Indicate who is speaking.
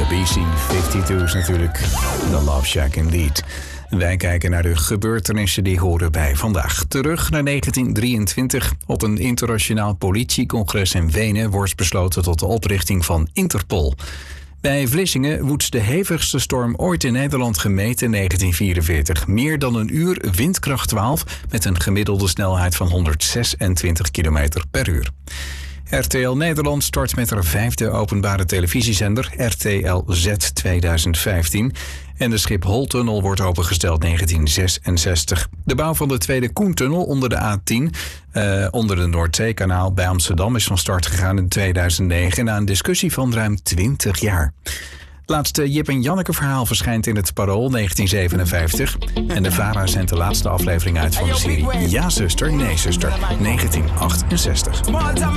Speaker 1: BC-52's natuurlijk. The Love Shack indeed. Wij kijken naar de gebeurtenissen die horen bij vandaag. Terug naar 1923. Op een internationaal politiecongres in Wenen wordt besloten tot de oprichting van Interpol. Bij Vlissingen woedt de hevigste storm ooit in Nederland gemeten in 1944. Meer dan een uur, windkracht 12, met een gemiddelde snelheid van 126 km per uur. RTL Nederland start met haar 5e openbare televisiezender, RTL Z 2015. En de Schiphol-tunnel wordt opengesteld 1966. De bouw van de tweede Koentunnel onder de A10, onder de Noordzeekanaal bij Amsterdam, is van start gegaan in 2009 na een discussie van ruim 20 jaar. Het laatste Jip en Janneke verhaal verschijnt in het Parool 1957. En de VARA zendt de laatste aflevering uit van de serie Ja zuster, nee zuster 1968.